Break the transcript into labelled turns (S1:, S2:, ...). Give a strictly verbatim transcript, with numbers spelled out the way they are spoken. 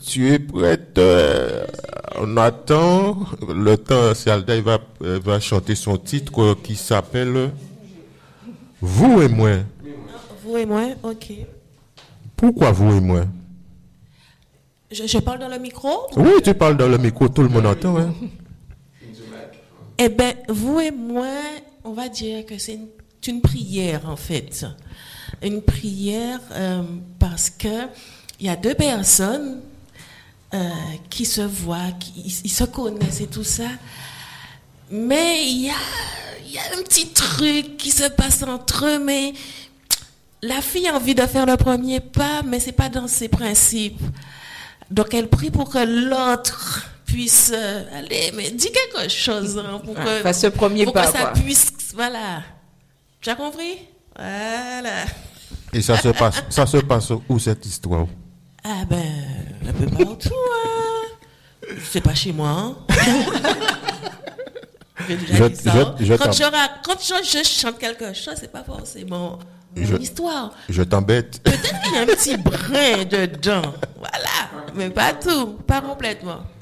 S1: tu es prête? euh, On attend. Le temps, c'est Alda, il va, euh, va chanter son titre euh, qui s'appelle Vous et moi.
S2: Vous et moi, ok.
S1: Pourquoi vous et moi?
S2: Je, je parle dans le micro?
S1: Oui, tu parles dans le micro, tout le monde entend. Hein?
S2: Eh bien, vous et moi, on va dire que c'est une, une prière, en fait. Une prière euh, parce que il y a deux personnes euh, qui se voient, qui ils, ils se connaissent et tout ça. Mais il y a, il y a un petit truc qui se passe entre eux, mais la fille a envie de faire le premier pas, mais c'est pas dans ses principes. Donc elle prie pour que l'autre puisse euh, aller, mais dis quelque chose hein, pour que,
S3: fasse ce premier
S2: pour
S3: pas,
S2: que ça
S3: quoi.
S2: puisse, voilà. Tu as compris? Voilà.
S1: Et ça se passe, ça se passe où cette histoire?
S2: Ah ben, un peu partout. Hein. C'est pas chez moi. Hein. J'ai déjà
S1: Je-
S2: dit ça,
S1: je-
S2: hein.
S1: je
S2: quand,
S1: t'en-
S2: je, ra- quand je, je chante quelque chose, c'est pas forcément
S1: Je-
S2: une histoire.
S1: Je t'embête.
S2: Peut-être qu'il y a un petit brin dedans. Voilà. Mais pas tout. Pas complètement.